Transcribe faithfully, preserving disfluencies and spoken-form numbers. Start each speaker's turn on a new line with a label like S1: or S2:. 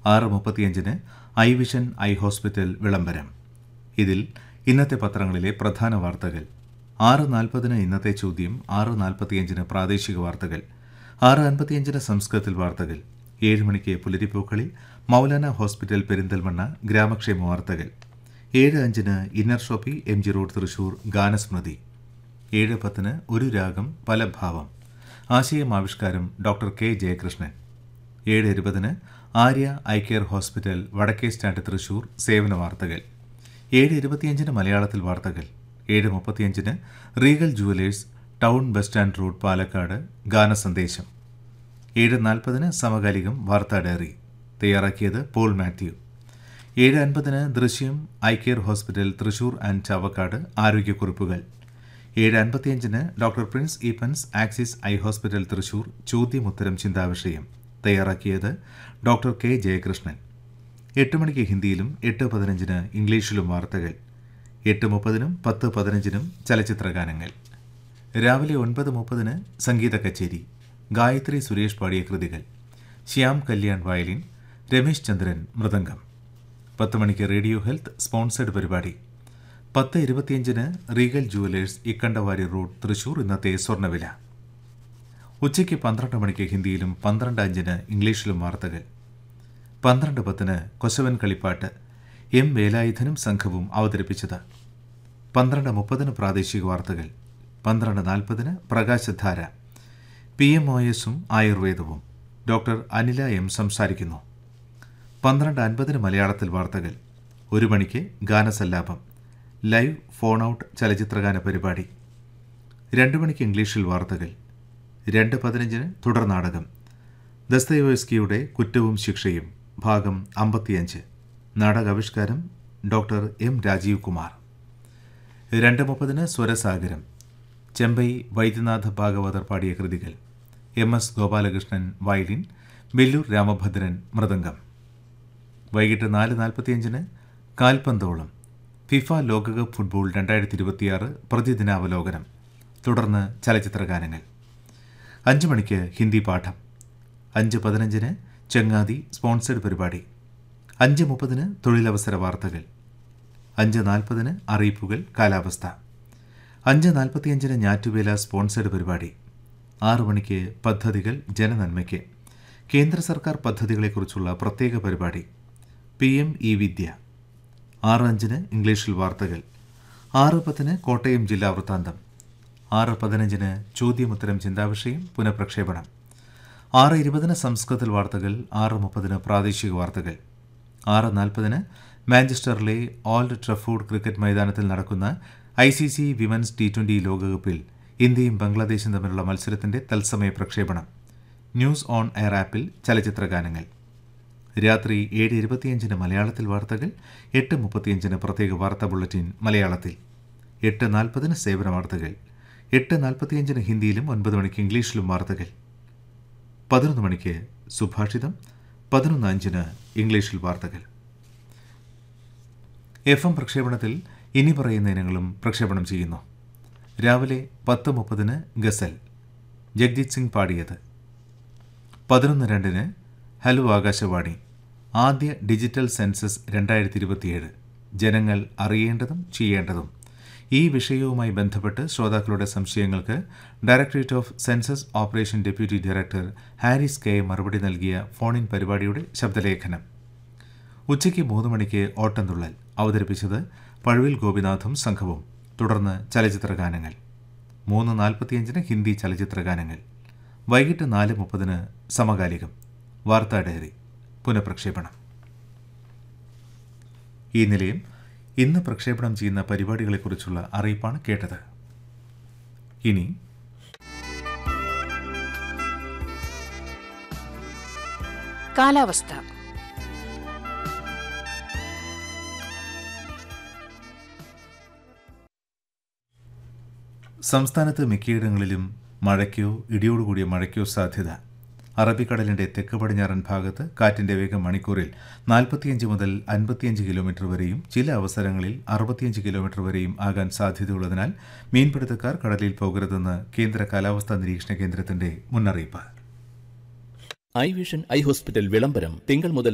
S1: ആറ് മുപ്പത്തിയഞ്ചിന് I vision eye hospital വിളംബരം. ഇതിൽ ഇന്നത്തെ പത്രങ്ങളിലെ പ്രധാന വാർത്തകൾ. ആറ് നാൽപ്പതിന് ഇന്നത്തെ ചോദ്യം, ആറ് നാൽപ്പത്തിയഞ്ചിന് പ്രാദേശിക വാർത്തകൾ, ആറ് അൻപത്തിയഞ്ചിന് സംസ്കൃതത്തിൽ വാർത്തകൾ, ഏഴ് മണിക്ക് പുലരിപ്പൂക്കളിൽ മൗലാന ഹോസ്പിറ്റൽ പെരിന്തൽമണ്ണ ഗ്രാമക്ഷേമ വാർത്തകൾ, ഏഴ് അഞ്ചിന് inner Shopee M G road Thrissur ഗാനസ്മൃതി, ഏഴ് പത്തിന് ഒരു രാഗം പല ഭാവം, ആശയമാവിഷ്കാരം ഡോക്ടർ കെ ജയകൃഷ്ണൻ, ഏഴ് ഇരുപതിന് ആര്യ ഐ കെയർ ഹോസ്പിറ്റൽ വടക്കേ സ്റ്റാൻഡ് തൃശൂർ സേവന വാർത്തകൾ, ഏഴ് ഇരുപത്തിയഞ്ചിന് മലയാളത്തിൽ വാർത്തകൾ, ഏഴ് മുപ്പത്തിയഞ്ചിന് Regal jewellers town bus stand road Palakkad ഗാനസന്ദേശം, ഏഴ് നാൽപ്പതിന് സമകാലികം വാർത്താ ഡയറി തയ്യാറാക്കിയത് പോൾ മാത്യു, ഏഴ് അൻപതിന് ദൃശ്യം eye care hospital Thrissur and Chavakkad ആരോഗ്യക്കുറിപ്പുകൾ, ഏഴ് അൻപത്തിയഞ്ചിന് doctor Prince Eappen's axis eye hospital Thrissur ചോദ്യമുത്തരം ചിന്താവിഷയം തയ്യാറാക്കിയത് ഡോക്ടർ കെ ജയകൃഷ്ണൻ, എട്ട് മണിക്ക് ഹിന്ദിയിലും എട്ട് പതിനഞ്ചിന് ഇംഗ്ലീഷിലും വാർത്തകൾ, എട്ട് മുപ്പതിനും പത്ത് പതിനഞ്ചിനും ചലച്ചിത്ര ഗാനങ്ങൾ, രാവിലെ ഒൻപത് മുപ്പതിന് സംഗീത കച്ചേരി ഗായത്രി സുരേഷ് പാടിയ കൃതികൾ, ശ്യാം കല്യാൺ വയലിൻ, രമേശ് ചന്ദ്രൻ മൃദംഗം, പത്ത് മണിക്ക് റേഡിയോ ഹെൽത്ത് സ്പോൺസേഡ് പരിപാടി, പത്ത് ഇരുപത്തിയഞ്ചിന് Regal jewellers Ikkandavari road Thrissur ഇന്നത്തെ സ്വർണ്ണവില, ഉച്ചയ്ക്ക് പന്ത്രണ്ട് മണിക്ക് ഹിന്ദിയിലും പന്ത്രണ്ട് അഞ്ചിന് ഇംഗ്ലീഷിലും വാർത്തകൾ, പന്ത്രണ്ട് പത്തിന് കൊശവൻ കളിപ്പാട്ട് എം വേലായുധനും സംഘവും അവതരിപ്പിച്ചത്, പന്ത്രണ്ട് മുപ്പതിന് പ്രാദേശിക വാർത്തകൾ, പന്ത്രണ്ട് നാൽപ്പതിന് പ്രകാശധാര പി എം ഒ എസും ആയുർവേദവും ഡോക്ടർ അനില എം സംസാരിക്കുന്നു, പന്ത്രണ്ട് അൻപതിന് മലയാളത്തിൽ വാർത്തകൾ, ഒരു മണിക്ക് ഗാനസല്ലാപം ലൈവ് ഫോൺ ഔട്ട് ചലച്ചിത്രഗാന പരിപാടി, രണ്ട് മണിക്ക് ഇംഗ്ലീഷിൽ വാർത്തകൾ, രണ്ട് പതിനഞ്ചിന് തുടർനാടകം ദസ്തയോവ്സ്കിയുടെ കുറ്റവും ശിക്ഷയും ഭാഗം അമ്പത്തിയഞ്ച്, നാടകാവിഷ്കാരം ഡോക്ടർ എം രാജീവ് കുമാർ, രണ്ട് മുപ്പതിന് സ്വരസാഗരം ചെമ്പൈ വൈദ്യനാഥ ഭാഗവതർ പാടിയ കൃതികൾ, M S Gopalakrishnan violin, Vellore Ramabhadran mridangam, വൈകിട്ട് നാല് നാൽപ്പത്തിയഞ്ചിന് കാൽപന്തോളം ഫിഫ ലോകകപ്പ് ഫുട്ബോൾ രണ്ടായിരത്തി ഇരുപത്തിയാറ് പ്രതിദിനാവലോകനം, തുടർന്ന് ചലച്ചിത്രഗാനങ്ങൾ, അഞ്ച് മണിക്ക് ഹിന്ദി പാഠം, അഞ്ച് പതിനഞ്ചിന് ചങ്ങാതി സ്പോൺസേഡ് പരിപാടി, അഞ്ച് മുപ്പതിന് തൊഴിലവസര വാർത്തകൾ, അഞ്ച് നാൽപ്പതിന് അറിയിപ്പുകൾ കാലാവസ്ഥ, അഞ്ച് നാൽപ്പത്തിയഞ്ചിന് ഞാറ്റുവേല സ്പോൺസേഡ് പരിപാടി, ആറു മണിക്ക് പദ്ധതികൾ ജനനന്മയ്ക്ക് കേന്ദ്ര സർക്കാർ പദ്ധതികളെക്കുറിച്ചുള്ള പ്രത്യേക പരിപാടി പി എം ഇ വിദ്യ, ആറ് അഞ്ചിന് ഇംഗ്ലീഷിൽ വാർത്തകൾ, ആറ് പത്തിന് കോട്ടയം ജില്ലാ വൃത്താന്തം, ആറ് പതിനഞ്ചിന് ചോദ്യമുത്തരം ചിന്താവിഷയം പുനഃപ്രക്ഷേപണം, ആറ് ഇരുപതിന് സംസ്കൃതത്തിൽ വാർത്തകൾ, ആറ് മുപ്പതിന് പ്രാദേശിക വാർത്തകൾ, ആറ് നാൽപ്പതിന് മാഞ്ചസ്റ്ററിലെ ഓൾഡ് ട്രഫോർഡ് ക്രിക്കറ്റ് മൈതാനത്തിൽ നടക്കുന്ന I C C women's T twenty ലോകകപ്പിൽ ഇന്ത്യയും ബംഗ്ലാദേശും തമ്മിലുള്ള മത്സരത്തിന്റെ തത്സമയ പ്രക്ഷേപണം, ന്യൂസ് ഓൺ എയർ ആപ്പിൽ ചലച്ചിത്രഗാനങ്ങൾ, രാത്രി ഏഴ് ഇരുപത്തിയഞ്ചിന് മലയാളത്തിൽ വാർത്തകൾ, എട്ട് മുപ്പത്തിയഞ്ചിന് പ്രത്യേക വാർത്താ ബുള്ളറ്റിൻ മലയാളത്തിൽ, എട്ട് നാൽപ്പതിന് സേവന വാർത്തകൾ, എട്ട് നാൽപ്പത്തിയഞ്ചിന് ഹിന്ദിയിലും ഒൻപത് മണിക്ക് ഇംഗ്ലീഷിലും വാർത്തകൾ, പതിനൊന്ന് മണിക്ക് സുഭാഷിതം, പതിനൊന്ന് അഞ്ചിന് ഇംഗ്ലീഷിൽ വാർത്തകൾ. എഫ് എം പ്രക്ഷേപണത്തിൽ ഇനി പറയുന്ന ഇനങ്ങളും പ്രക്ഷേപണം ചെയ്യുന്നു. രാവിലെ പത്ത് മുപ്പതിന് ഗസൽ ജഗ്ജിത് സിംഗ് പാടിയത്, പതിനൊന്ന് രണ്ടിന് ഹലോ ആകാശവാണി ആദ്യ ഡിജിറ്റൽ സെൻസസ് രണ്ടായിരത്തി ഇരുപത്തിയേഴ് ജനങ്ങൾ അറിയേണ്ടതും ചെയ്യേണ്ടതും, ഈ വിഷയവുമായി ബന്ധപ്പെട്ട് ശ്രോതാക്കളുടെ സംശയങ്ങൾക്ക് directorate of census operation deputy director Haris K മറുപടി നൽകിയ ഫോണിൻ പരിപാടിയുടെ ശബ്ദലേഖനം, ഉച്ചയ്ക്ക് മൂന്ന് മണിക്ക് ഓട്ടംതുള്ളൽ അവതരിപ്പിച്ചത് പഴുവിൽ ഗോപിനാഥും സംഘവും, തുടർന്ന് ചലച്ചിത്രഗാനങ്ങൾ, മൂന്ന് നാൽപ്പത്തിയഞ്ചിന് ഹിന്ദി ചലച്ചിത്രഗാനങ്ങൾ, വൈകിട്ട് നാല് മുപ്പതിന് സമകാലികം വാർത്താ ഡയറി പുനഃപ്രക്ഷേപണം. ഈ നിലയം ഇന്ന് പ്രക്ഷേപണം ചെയ്യുന്ന പരിപാടികളെക്കുറിച്ചുള്ള അറിയിപ്പാണ് കേട്ടത്. ഇനി
S2: കാലാവസ്ഥ.
S1: സംസ്ഥാനത്ത് മിക്കയിടങ്ങളിലും മഴയ്ക്കോ ഇടിയോടുകൂടിയ മഴയ്ക്കോ സാധ്യത. അറബിക്കടലിന്റെ തെക്ക് പടിഞ്ഞാറൻ ഭാഗത്ത് കാറ്റിന്റെ വേഗം മണിക്കൂറിൽ നാൽപ്പത്തിയഞ്ച് മുതൽ അൻപത്തിയഞ്ച് കിലോമീറ്റർ വരെയും ചില അവസരങ്ങളിൽ അറുപത്തിയഞ്ച് കിലോമീറ്റർ വരെയും ആകാൻ സാധ്യതയുള്ളതിനാൽ മീൻപിടുത്തക്കാർ കടലിൽ പോകരുതെന്ന് കേന്ദ്ര കാലാവസ്ഥാ നിരീക്ഷണ കേന്ദ്രത്തിന്റെ മുന്നറിയിപ്പ്.
S3: ഐ വിഷൻ ഐ ഹോസ്പിറ്റൽ വിളംബരം തിങ്കൾ മുതൽ